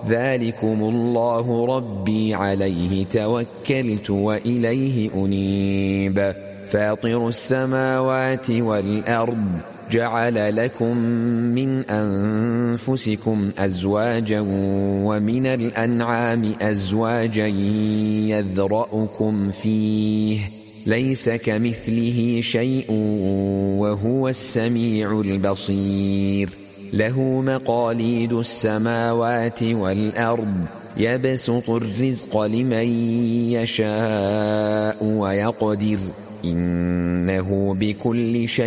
ذلكم الله ربي عليه توكلت وإليه أنيب فاطر السماوات والأرض جعل لكم من أنفسكم أزواجا ومن الأنعام أزواجا يذرأكم فيه ليس كمثله شيء وهو السميع البصير له مقاليد السماوات والأرض يبسط الرزق لمن يشاء ويقدر إنه بكل شيء